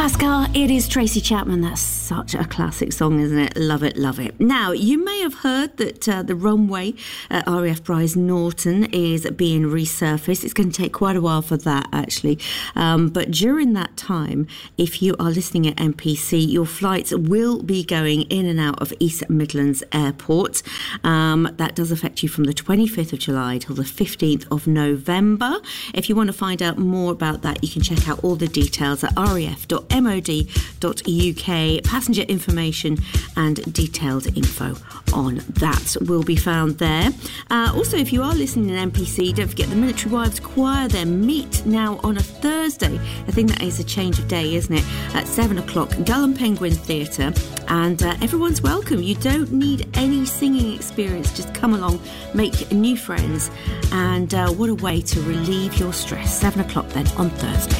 Pascal, it is Tracy Chapman. That's such a classic song, isn't it? Love it, love it. Now, you may have heard that the runway at RAF Brize Norton is being resurfaced. It's going to take quite a while for that, actually. But during that time, if you are listening at MPC, your flights will be going in and out of East Midlands Airport. That does affect you from the 25th of July till the 15th of November. If you want to find out more about that, you can check out all the details at raf.mod.uk. Passenger information and detailed info on that will be found there. Also, if you are listening in MPC, don't forget the Military Wives Choir. They meet now on a Thursday. I think that is a change of day, isn't it? At 7 o'clock, Dulham Penguin Theatre. And everyone's welcome. You don't need any singing experience. Just come along, make new friends. And what a way to relieve your stress. 7 o'clock then on Thursday.